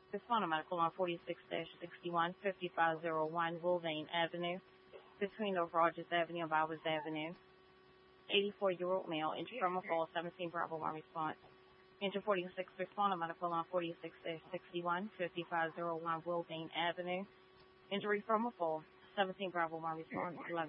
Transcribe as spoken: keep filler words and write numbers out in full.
Respond to medical on forty-six sixty-one fifty-five oh one Wolvane Avenue, between North Rogers Avenue and Bowers Avenue. eighty-four-year-old male, injured from a fall, seventeen Bravo one response. Injured forty-six, respond to medical on forty-six sixty-one fifty-five oh one Wolvane Avenue. Injury from a fall, seventeen Bravo one response, eleven